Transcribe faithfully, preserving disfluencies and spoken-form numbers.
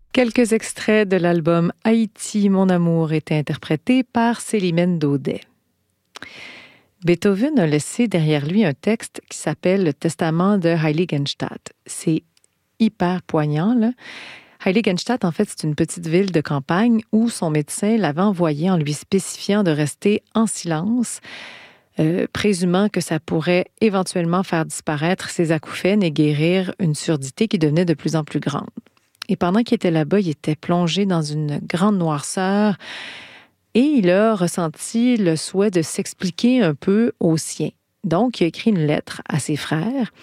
Quelques extraits de l'album Haïti, mon amour étaient interprétés par Célimène Daudet. Beethoven a laissé derrière lui un texte qui s'appelle le Testament de Heiligenstadt. C'est hyper poignant, là. Heiligenstadt, en fait, c'est une petite ville de campagne où son médecin l'avait envoyé en lui spécifiant de rester en silence, euh, présumant que ça pourrait éventuellement faire disparaître ses acouphènes et guérir une surdité qui devenait de plus en plus grande. Et pendant qu'il était là-bas, il était plongé dans une grande noirceur et il a ressenti le souhait de s'expliquer un peu aux siens. Donc, il a écrit une lettre à ses frères